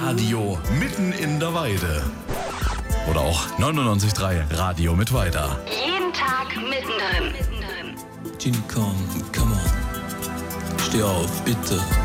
Radio mitten in der Weide. Oder auch 99.3 Radio mit Weida. Jeden Tag mittendrin. Ginny, come on. Steh auf, bitte.